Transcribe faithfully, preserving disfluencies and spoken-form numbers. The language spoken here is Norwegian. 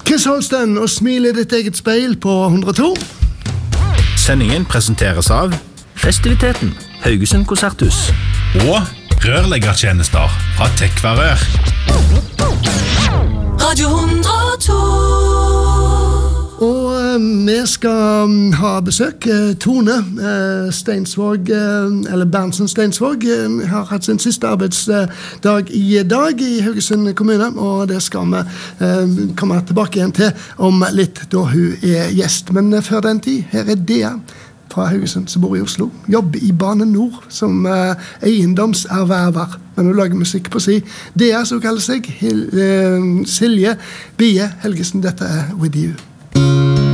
Chris Holsten og smil i ditt eget speil på hundre og to. Sendingen presenteres av Festiviteten, Haugesund Konserthus. Og rørleggertjenester fra Tekva Rør. Radio hundre og to. Og eh, vi skal ha besøk. Eh, Tone eh, Steinsvåg, eh, eller Berntsen Steinsvåg, eh, har hatt sin siste arbeidsdag i dag i Haugesund kommune, og det skal vi eh, komme tilbake igjen til om litt da hun er gjest. Men eh, før den tid, her er Dea fra Haugesund som bor i Oslo. Jobber i Bane Nord som eh, eiendomserverver, men hun lager musikk på si. Dea som kaller seg Hil, eh, Silje Bie Helgesen, dette er With You.